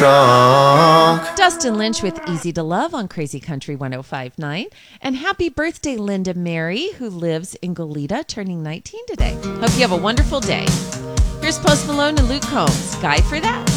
drunk. Dustin Lynch with Easy to Love on Crazy Country 105.9. And happy birthday, Linda Mary, who lives in Goleta, turning 19 today. Hope you have a wonderful day. Here's Post Malone and Luke Combs. Guy for that.